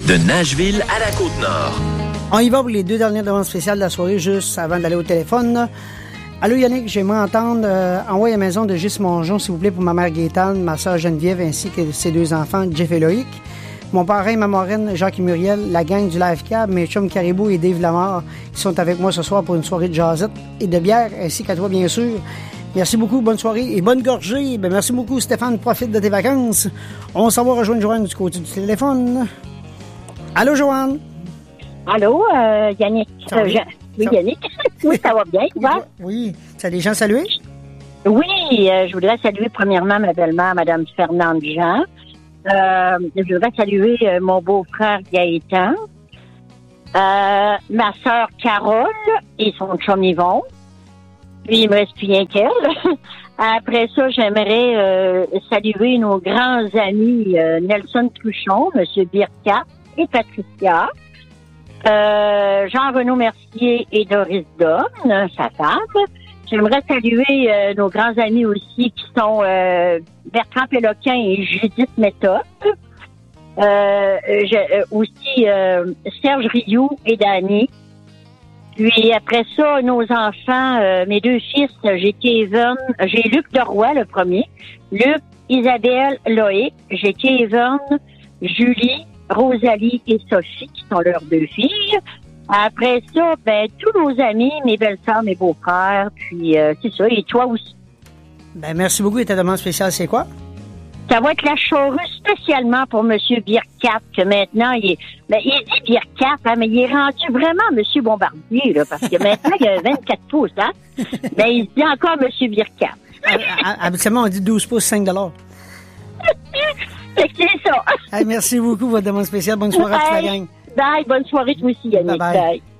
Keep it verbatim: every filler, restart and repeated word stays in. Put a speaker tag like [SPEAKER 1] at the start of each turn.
[SPEAKER 1] De Nashville à la Côte-Nord.
[SPEAKER 2] On y va pour les deux dernières demandes spéciales de la soirée, juste avant d'aller au téléphone. Allô Yannick, j'aimerais entendre euh, Envoie à la maison de Gis Mongeon, s'il vous plaît, pour ma mère Gaétane, ma soeur Geneviève, ainsi que ses deux enfants, Jeff et Loïc. Mon parrain, ma marraine, Jacques et Muriel, la gang du Live Cab, mes chums Caribou et Dave Lamar, qui sont avec moi ce soir pour une soirée de jazzette et de bière, ainsi qu'à toi, bien sûr. Merci beaucoup, bonne soirée et bonne gorgée. Ben, merci beaucoup, Stéphane, profite de tes vacances. On s'en va rejoindre Joanne du côté du téléphone. Allô, Joanne?
[SPEAKER 3] Allô, euh, Yannick.
[SPEAKER 2] Ça va bien?
[SPEAKER 3] Euh, je... Oui, Yannick. Oui, ça va bien, toi?
[SPEAKER 2] Oui. Tu as des gens à saluer?
[SPEAKER 3] Oui, euh, je voudrais saluer premièrement ma belle-mère, Mme Fernande Jean. Euh, je voudrais saluer euh, mon beau-frère Gaétan, euh, ma sœur Carole et son chum Yvon. Puis, il me reste plus rien qu'elle. Après ça, j'aimerais euh, saluer nos grands amis euh, Nelson Truchon, M. Birkat et Patricia. Euh, Jean-Renaud Mercier et Doris Donne, sa femme. J'aimerais saluer euh, nos grands amis aussi qui sont euh, Bertrand Péloquin et Judith Méthode. Euh, je, euh, aussi euh, Serge Rioux et Dany. Puis après ça, nos enfants, euh, mes deux fils, j'ai Kevin, j'ai Luc Deroy, le premier. Luc, Isabelle, Loïc. J'ai Kevin, Julie, Rosalie et Sophie, qui sont leurs deux filles. Après ça, ben, tous nos amis, mes belles-sœurs, mes beaux-frères, puis euh, c'est ça, et toi aussi.
[SPEAKER 2] Ben, merci beaucoup. Et ta demande spéciale, c'est quoi?
[SPEAKER 3] Ça va être la chorus spécialement pour M. Birkat, que maintenant, il est, ben, il dit Birkat, hein, mais il est rendu vraiment M. Bombardier, là, parce que maintenant, il a vingt-quatre pouces, hein. Ben, il dit encore M. Birkat.
[SPEAKER 2] Habituellement, on dit douze pouces, cinq dollars.
[SPEAKER 3] C'est ça.
[SPEAKER 2] Hey, merci beaucoup, votre demande spéciale. Bonne soirée à toute la gang.
[SPEAKER 3] Bye, bonne soirée toi aussi, Yannick.
[SPEAKER 2] Bye bye. Bye.